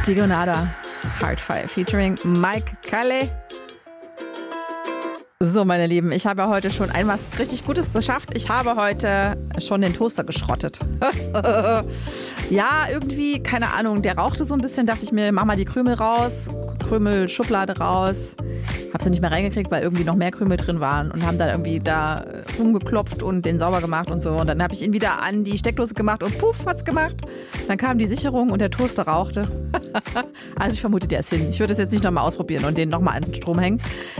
Digonada, Hardfire featuring Mike Calais. So, meine Lieben, ich habe heute schon was richtig Gutes geschafft. Ich habe heute schon den Toaster geschrottet. Ja, irgendwie, keine Ahnung, der rauchte so ein bisschen, dachte ich mir, mach mal die Krümel raus, Krümelschublade raus. Hab sie nicht mehr reingekriegt, weil irgendwie noch mehr Krümel drin waren und haben dann irgendwie da rumgeklopft und den sauber gemacht und so. Und dann habe ich ihn wieder an die Steckdose gemacht und puff, hat's gemacht. Dann kam die Sicherung und der Toaster rauchte. Also ich vermute, der ist hin. Ich würde es jetzt nicht nochmal ausprobieren und den nochmal an den Strom hängen.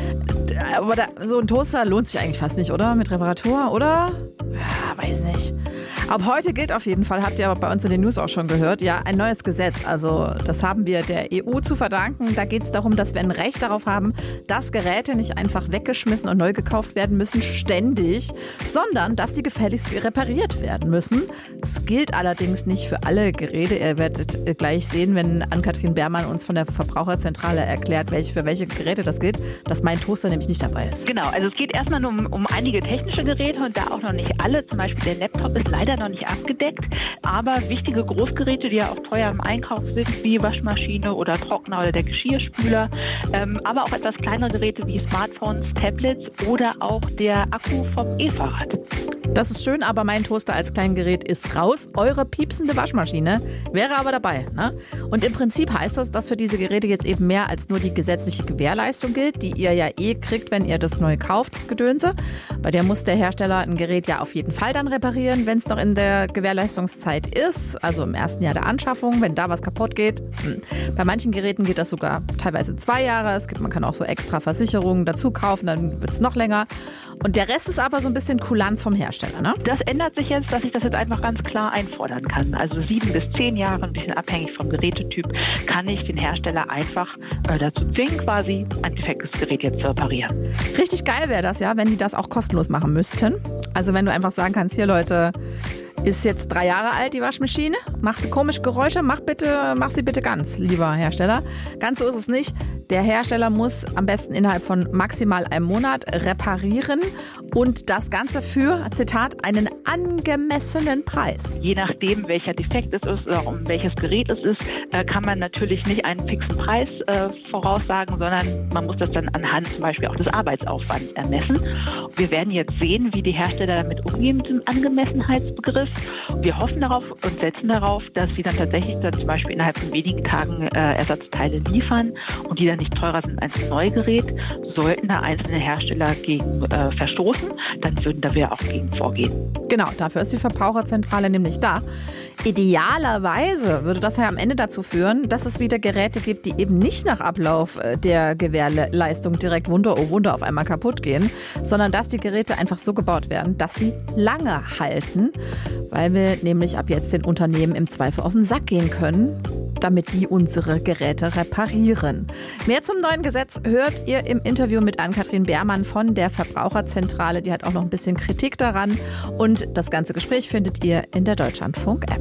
Aber so ein Toaster lohnt sich eigentlich fast nicht, oder? Mit Reparatur, oder? Ja, weiß nicht. Ab heute gilt auf jeden Fall, habt ihr aber bei uns in den News auch schon gehört, ja, ein neues Gesetz. Also das haben wir der EU zu verdanken. Da geht es darum, dass wir ein Recht darauf haben, dass Geräte nicht einfach weggeschmissen und neu gekauft werden müssen, ständig, sondern dass sie gefälligst repariert werden müssen. Das gilt allerdings nicht für alle Geräte. Ihr werdet gleich sehen, wenn Ann-Kathrin Beermann uns von der Verbraucherzentrale erklärt, für welche Geräte das gilt, dass mein Toaster nämlich nicht dabei ist. Genau, also es geht erstmal nur um einige technische Geräte und da auch noch nicht alle. Zum Beispiel der Laptop ist leider noch nicht abgedeckt, aber wichtige Großgeräte, die ja auch teuer im Einkauf sind, wie Waschmaschine oder Trockner oder der Geschirrspüler, aber auch etwas kleinere Geräte wie Smartphones, Tablets oder auch der Akku vom E-Fahrrad. Das ist schön, aber mein Toaster als Kleingerät ist raus. Eure piepsende Waschmaschine wäre aber dabei, ne? Und im Prinzip heißt das, dass für diese Geräte jetzt eben mehr als nur die gesetzliche Gewährleistung gilt, die ihr ja kriegt, wenn ihr das neu kauft, das Gedönse. Bei der muss der Hersteller ein Gerät ja auf jeden Fall dann reparieren, wenn es noch in der Gewährleistungszeit ist, also im ersten Jahr der Anschaffung, wenn da was kaputt geht. Bei manchen Geräten geht das sogar teilweise 2 Jahre. Man kann auch so extra Versicherungen dazu kaufen, dann wird es noch länger. Und der Rest ist aber so ein bisschen Kulanz vom Hersteller, ne? Das ändert sich jetzt, dass ich das jetzt einfach ganz klar einfordern kann. Also 7 bis 10 Jahre, ein bisschen abhängig vom Gerätetyp, kann ich den Hersteller einfach dazu zwingen, quasi ein defektes Gerät jetzt zu reparieren. Richtig geil wäre das ja, wenn die das auch kostenlos machen müssten. Also wenn du einfach sagen kannst, hier Leute, ist jetzt 3 Jahre alt, die Waschmaschine, macht komische Geräusche, mach sie bitte ganz, lieber Hersteller. Ganz so ist es nicht. Der Hersteller muss am besten innerhalb von maximal einem Monat reparieren und das Ganze für, Zitat, einen angemessenen Preis. Je nachdem, welcher Defekt es ist oder um welches Gerät es ist, kann man natürlich nicht einen fixen Preis voraussagen, sondern man muss das dann anhand zum Beispiel auch des Arbeitsaufwands ermessen. Wir werden jetzt sehen, wie die Hersteller damit umgehen mit dem Angemessenheitsbegriff. Wir hoffen darauf und setzen darauf, dass sie dann tatsächlich zum Beispiel innerhalb von wenigen Tagen Ersatzteile liefern und die dann nicht teurer sind als ein Neugerät. Sollten da einzelne Hersteller gegen verstoßen, dann würden wir auch gegen vorgehen. Genau, dafür ist die Verbraucherzentrale nämlich da. Idealerweise würde das ja am Ende dazu führen, dass es wieder Geräte gibt, die eben nicht nach Ablauf der Gewährleistung direkt Wunder oh Wunder auf einmal kaputt gehen, sondern dass die Geräte einfach so gebaut werden, dass sie lange halten, weil wir nämlich ab jetzt den Unternehmen im Zweifel auf den Sack gehen können, damit die unsere Geräte reparieren. Mehr zum neuen Gesetz hört ihr im Interview mit Ann-Kathrin Beermann von der Verbraucherzentrale. Die hat auch noch ein bisschen Kritik daran. Und das ganze Gespräch findet ihr in der Deutschlandfunk-App.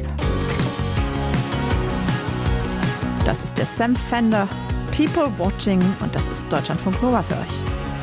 Das ist der Sam Fender, People Watching, und das ist Deutschlandfunk Nova für euch.